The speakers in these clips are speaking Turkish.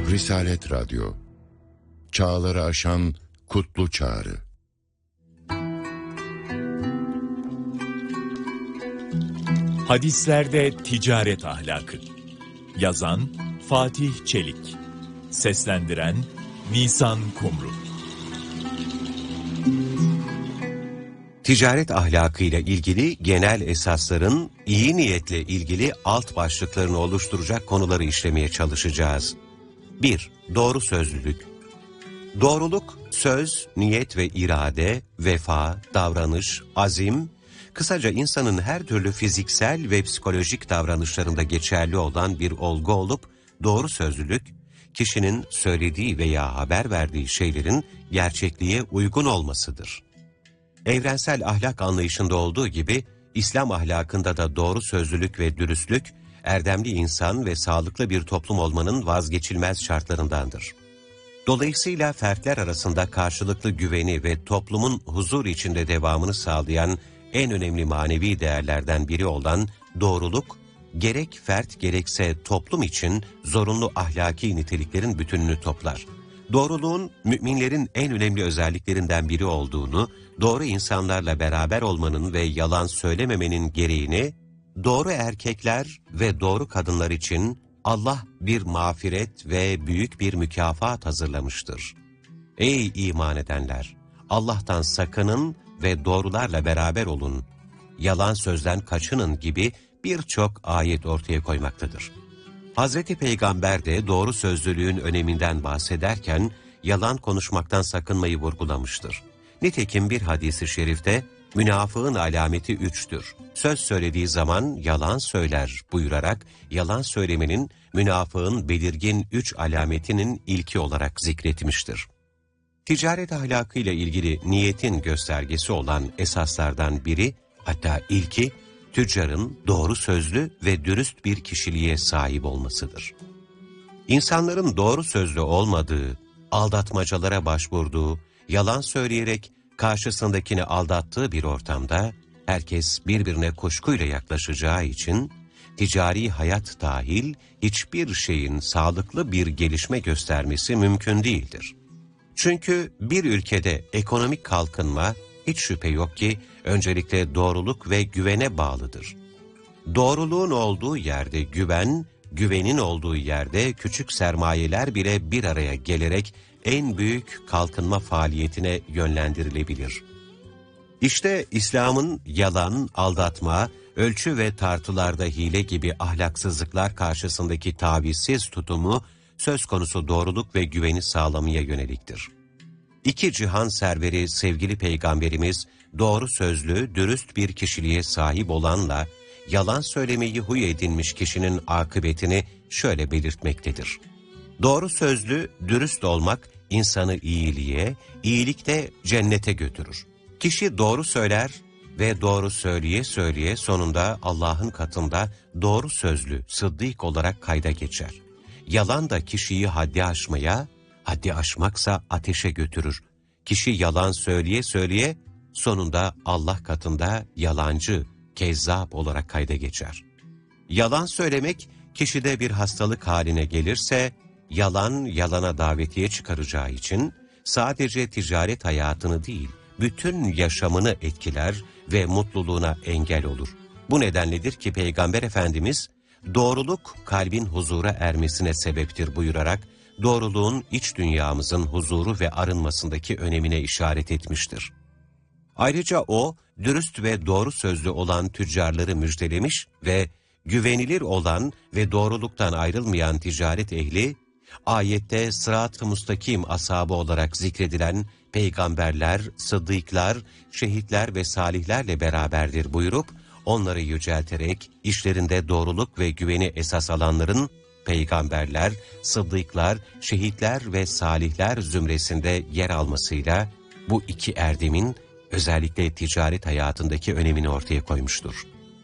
Risalet Radyo, çağları aşan kutlu çağrı. Hadislerde ticaret ahlakı. Yazan Fatih Çelik. Seslendiren Nisan Kumru. Ticaret ahlakıyla ilgili genel esasların iyi niyetle ilgili alt başlıklarını oluşturacak konuları işlemeye çalışacağız. 1. Doğru sözlülük. Doğruluk, söz, niyet ve irade, vefa, davranış, azim, kısaca insanın her türlü fiziksel ve psikolojik davranışlarında geçerli olan bir olgu olup, doğru sözlülük, kişinin söylediği veya haber verdiği şeylerin gerçekliğe uygun olmasıdır. Evrensel ahlak anlayışında olduğu gibi, İslam ahlakında da doğru sözlülük ve dürüstlük, erdemli insan ve sağlıklı bir toplum olmanın vazgeçilmez şartlarındandır. Dolayısıyla fertler arasında karşılıklı güveni ve toplumun huzur içinde devamını sağlayan en önemli manevi değerlerden biri olan doğruluk, gerek fert gerekse toplum için zorunlu ahlaki niteliklerin bütününü toplar. Doğruluğun müminlerin en önemli özelliklerinden biri olduğunu, doğru insanlarla beraber olmanın ve yalan söylememenin gereğini, doğru erkekler ve doğru kadınlar için Allah bir mağfiret ve büyük bir mükafat hazırlamıştır. Ey iman edenler! Allah'tan sakının ve doğrularla beraber olun. Yalan sözden kaçının gibi birçok ayet ortaya koymaktadır. Hazreti Peygamber de doğru sözlülüğün öneminden bahsederken yalan konuşmaktan sakınmayı vurgulamıştır. Nitekim bir hadis-i şerifte münafığın alameti 3'tür. Söz söylediği zaman yalan söyler buyurarak yalan söylemenin münafığın belirgin 3 alametinin ilki olarak zikretmiştir. Ticaret ahlakıyla ilgili niyetin göstergesi olan esaslardan biri, hatta ilki, tüccarın doğru sözlü ve dürüst bir kişiliğe sahip olmasıdır. İnsanların doğru sözlü olmadığı, aldatmacalara başvurduğu, yalan söyleyerek karşısındakini aldattığı bir ortamda herkes birbirine kuşkuyla yaklaşacağı için ticari hayat dahil hiçbir şeyin sağlıklı bir gelişme göstermesi mümkün değildir. Çünkü bir ülkede ekonomik kalkınma hiç şüphe yok ki öncelikle doğruluk ve güvene bağlıdır. Doğruluğun olduğu yerde güven, güvenin olduğu yerde küçük sermayeler bile bir araya gelerek en büyük kalkınma faaliyetine yönlendirilebilir. İşte İslam'ın yalan, aldatma, ölçü ve tartılarda hile gibi ahlaksızlıklar karşısındaki tavizsiz tutumu söz konusu doğruluk ve güveni sağlamaya yöneliktir. İki cihan serveri sevgili Peygamberimiz doğru sözlü, dürüst bir kişiliğe sahip olanla yalan söylemeyi huy edinmiş kişinin akıbetini şöyle belirtmektedir. Doğru sözlü, dürüst olmak insanı iyiliğe, iyilikte cennete götürür. Kişi doğru söyler ve doğru söyleye söyleye sonunda Allah'ın katında doğru sözlü, sıddık olarak kayda geçer. Yalan da kişiyi haddi aşmaya, haddi aşmaksa ateşe götürür. Kişi yalan söyleye söyleye sonunda Allah katında yalancı, kezzap olarak kayda geçer. Yalan söylemek kişide bir hastalık haline gelirse, yalan yalana davetiye çıkaracağı için sadece ticaret hayatını değil, bütün yaşamını etkiler ve mutluluğuna engel olur. Bu nedenledir ki Peygamber Efendimiz, doğruluk kalbin huzura ermesine sebeptir buyurarak, doğruluğun iç dünyamızın huzuru ve arınmasındaki önemine işaret etmiştir. Ayrıca o, dürüst ve doğru sözlü olan tüccarları müjdelemiş ve güvenilir olan ve doğruluktan ayrılmayan ticaret ehli, ayette sırat-ı müstakim ashabı olarak zikredilen peygamberler, sıddıklar, şehitler ve salihlerle beraberdir buyurup, onları yücelterek işlerinde doğruluk ve güveni esas alanların peygamberler, sıddıklar, şehitler ve salihler zümresinde yer almasıyla bu iki erdemin özellikle ticaret hayatındaki önemini ortaya koymuştur.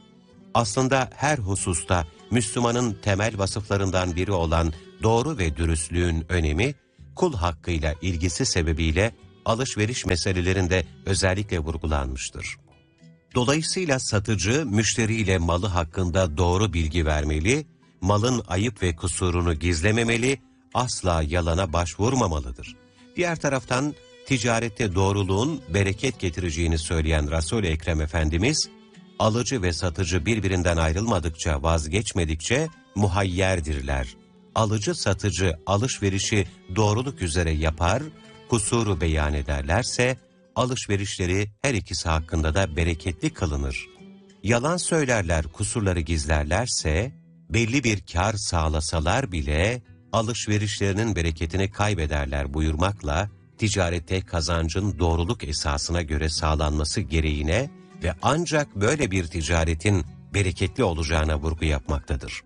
Aslında her hususta Müslümanın temel vasıflarından biri olan doğru ve dürüstlüğün önemi, kul hakkıyla ilgisi sebebiyle alışveriş meselelerinde özellikle vurgulanmıştır. Dolayısıyla satıcı, müşteriyle malı hakkında doğru bilgi vermeli, malın ayıp ve kusurunu gizlememeli, asla yalana başvurmamalıdır. Diğer taraftan ticarette doğruluğun bereket getireceğini söyleyen Resul-i Ekrem Efendimiz, alıcı ve satıcı birbirinden ayrılmadıkça, vazgeçmedikçe muhayyerdirler. Alıcı satıcı alışverişi doğruluk üzere yapar, kusuru beyan ederlerse, alışverişleri her ikisi hakkında da bereketli kılınır. Yalan söylerler, kusurları gizlerlerse, belli bir kar sağlasalar bile alışverişlerinin bereketini kaybederler buyurmakla, ticarette kazancın doğruluk esasına göre sağlanması gereğine ve ancak böyle bir ticaretin bereketli olacağına vurgu yapmaktadır.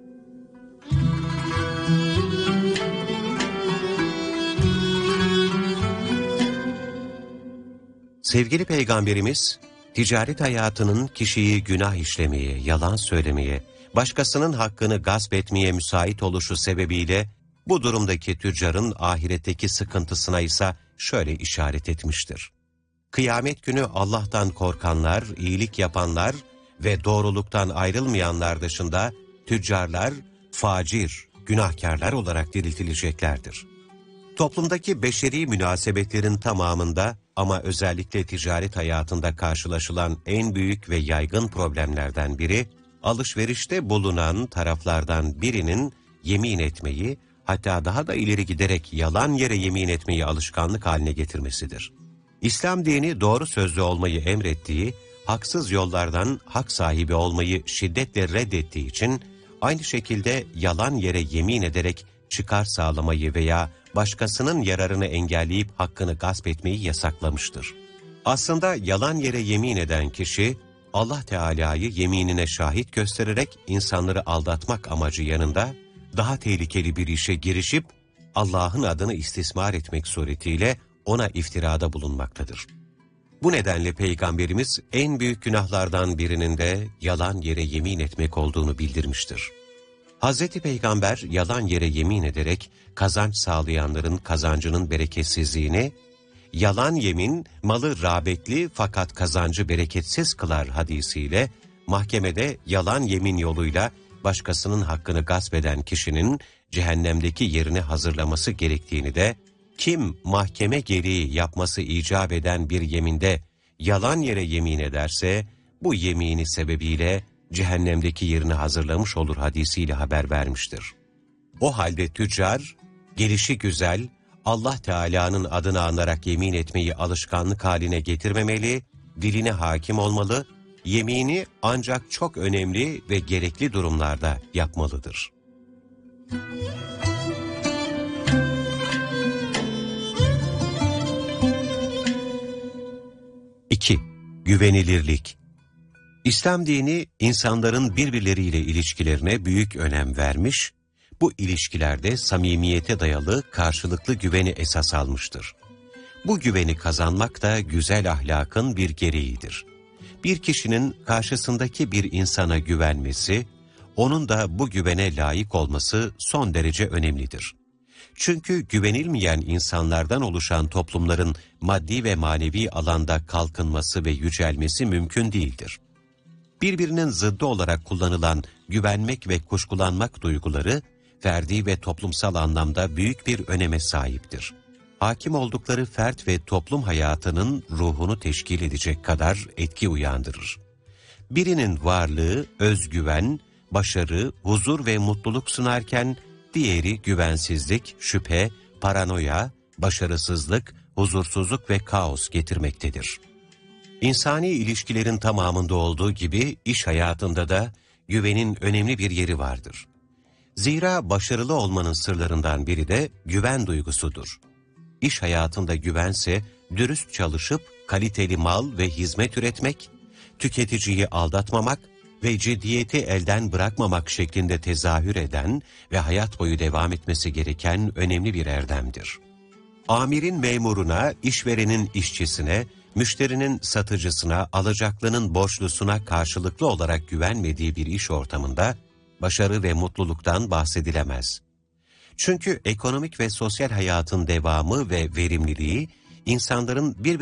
Sevgili Peygamberimiz, ticaret hayatının kişiyi günah işlemeye, yalan söylemeye, başkasının hakkını gasp etmeye müsait oluşu sebebiyle bu durumdaki tüccarın ahiretteki sıkıntısına ise şöyle işaret etmiştir. Kıyamet günü Allah'tan korkanlar, iyilik yapanlar ve doğruluktan ayrılmayanlar dışında tüccarlar, facir, günahkarlar olarak diriltileceklerdir. Toplumdaki beşeri münasebetlerin tamamında ama özellikle ticaret hayatında karşılaşılan en büyük ve yaygın problemlerden biri, alışverişte bulunan taraflardan birinin yemin etmeyi, hatta daha da ileri giderek yalan yere yemin etmeyi alışkanlık haline getirmesidir. İslam dini doğru sözlü olmayı emrettiği, haksız yollardan hak sahibi olmayı şiddetle reddettiği için, aynı şekilde yalan yere yemin ederek çıkar sağlamayı veya başkasının yararını engelleyip hakkını gasp etmeyi yasaklamıştır. Aslında yalan yere yemin eden kişi, Allah Teala'yı yeminine şahit göstererek insanları aldatmak amacı yanında, daha tehlikeli bir işe girişip Allah'ın adını istismar etmek suretiyle ona iftirada bulunmaktadır. Bu nedenle Peygamberimiz en büyük günahlardan birinin de yalan yere yemin etmek olduğunu bildirmiştir. Hazreti Peygamber yalan yere yemin ederek kazanç sağlayanların kazancının bereketsizliğini, yalan yemin malı rağbetli fakat kazancı bereketsiz kılar hadisiyle mahkemede yalan yemin yoluyla başkasının hakkını gasp eden kişinin cehennemdeki yerini hazırlaması gerektiğini de, kim mahkeme gereği yapması icap eden bir yeminde yalan yere yemin ederse, bu yemini sebebiyle cehennemdeki yerini hazırlamış olur hadisiyle haber vermiştir. O halde tüccar, gelişi güzel, Allah Teala'nın adını anarak yemin etmeyi alışkanlık haline getirmemeli, diline hakim olmalı, yemini ancak çok önemli ve gerekli durumlarda yapmalıdır. 2. Güvenilirlik. İslam dini insanların birbirleriyle ilişkilerine büyük önem vermiş, bu ilişkilerde samimiyete dayalı karşılıklı güveni esas almıştır. Bu güveni kazanmak da güzel ahlakın bir gereğidir. Bir kişinin karşısındaki bir insana güvenmesi, onun da bu güvene layık olması son derece önemlidir. Çünkü güvenilmeyen insanlardan oluşan toplumların maddi ve manevi alanda kalkınması ve yücelmesi mümkün değildir. Birbirinin zıddı olarak kullanılan güvenmek ve kuşkulanmak duyguları, ferdi ve toplumsal anlamda büyük bir öneme sahiptir. Hakim oldukları fert ve toplum hayatının ruhunu teşkil edecek kadar etki uyandırır. Birinin varlığı, özgüven, başarı, huzur ve mutluluk sunarken, diğeri güvensizlik, şüphe, paranoya, başarısızlık, huzursuzluk ve kaos getirmektedir. İnsani ilişkilerin tamamında olduğu gibi iş hayatında da güvenin önemli bir yeri vardır. Zira başarılı olmanın sırlarından biri de güven duygusudur. İş hayatında güvense dürüst çalışıp kaliteli mal ve hizmet üretmek, tüketiciyi aldatmamak ve ciddiyeti elden bırakmamak şeklinde tezahür eden ve hayat boyu devam etmesi gereken önemli bir erdemdir. Amirin memuruna, işverenin işçisine, müşterinin satıcısına, alacaklının borçlusuna karşılıklı olarak güvenmediği bir iş ortamında başarı ve mutluluktan bahsedilemez. Çünkü ekonomik ve sosyal hayatın devamı ve verimliliği insanların birbirine